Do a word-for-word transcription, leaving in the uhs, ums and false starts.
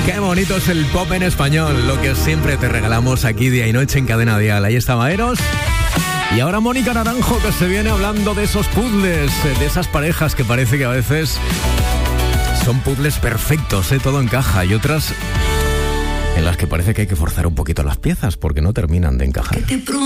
Qué bonito es el pop en español, lo que siempre te regalamos aquí día y noche en Cadena Dial. Ahí estaba Eros. Y ahora Mónica Naranjo, que se viene hablando de esos puzzles, de esas parejas que parece que a veces son puzzles perfectos, ¿eh? Todo encaja, y otras en las que parece que hay que forzar un poquito las piezas porque no terminan de encajar.